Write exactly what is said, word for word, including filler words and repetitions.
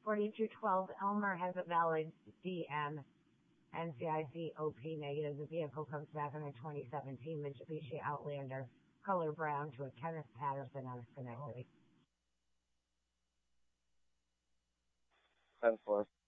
forty-two twelve Elmer has a valid D M. N C I C O P negative. The vehicle comes back on a twenty seventeen Mitsubishi Outlander, color brown, to a Kenneth Patterson on Schenectady. ten four.